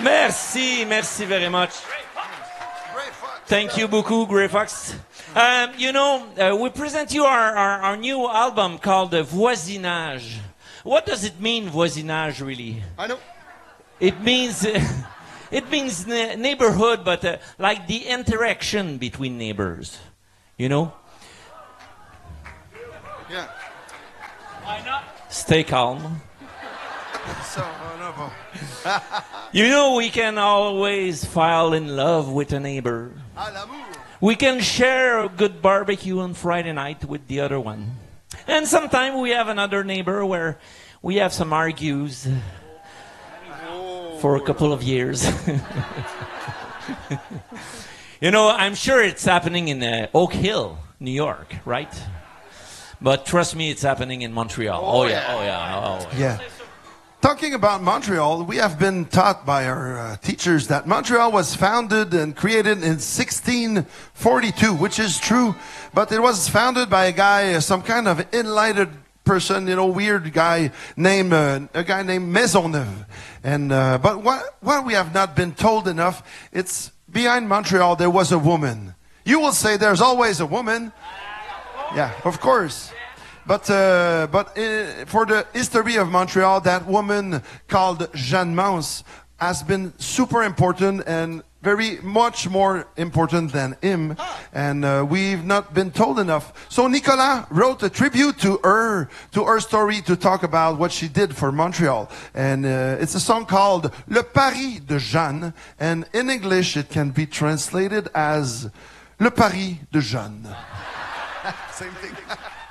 Merci very much. Thank you beaucoup, Grey Fox. We present you our new album called Voisinage. What does it mean, voisinage, really? I know. It means neighborhood, but like the interaction between neighbors. You know? Yeah. Why not? Stay calm. So honorable. You know, we can always fall in love with a neighbor. Ah, l'amour. We can share a good barbecue on Friday night with the other one. And sometimes we have another neighbor where we have some argues for a couple of years. You know, I'm sure it's happening in Oak Hill, New York, right? But trust me, it's happening in Montreal. Oh yeah. Yeah. Talking about Montreal, we have been taught by our teachers that Montreal was founded and created in 1642, which is true. But it was founded by a guy, some kind of enlightened person, weird guy named Maisonneuve. And but what we have not been told enough, it's behind Montreal there was a woman. You will say there's always a woman. Yeah, of course. But for the history of Montreal, that woman called Jeanne Mance has been super important and very much more important than him. And we've not been told enough. So Nicolas wrote a tribute to her story to talk about what she did for Montreal. And it's a song called Le Paris de Jeanne. And in English, it can be translated as Le Paris de Jeanne. Same thing.